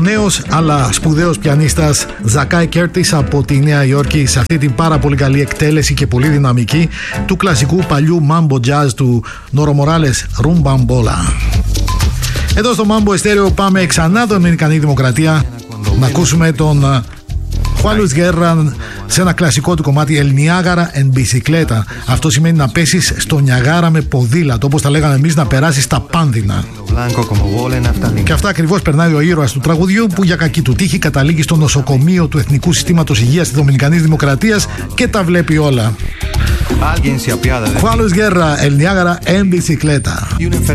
νέος αλλά σπουδαίος πιανίστας Ζακάι Κέρτις από τη Νέα Υόρκη σε αυτή την πάρα πολύ καλή εκτέλεση και πολύ δυναμική του κλασικού παλιού Mambo Jazz του Νόρο Μοράλες Ρουμπαμπόλα. Εδώ στο Mambo Estéreo πάμε ξανά το Αμερικανική Δημοκρατία να ακούσουμε τον Juan Luis Guerra σε ένα κλασικό του κομμάτι El Niágara en bicicleta. Αυτό σημαίνει να πέσεις στο Νιαγάρα με ποδήλατο, όπως τα λέγαμε εμείς, να περάσεις τα πάνδυνα. Και αυτά ακριβώς περνάει ο ήρωας του τραγουδιού, που για κακή του τύχη καταλήγει στο νοσοκομείο του Εθνικού Συστήματος Υγείας της Δομινικανής Δημοκρατίας και τα βλέπει όλα. Juan Luis Guerra, El Niágara en bicicleta.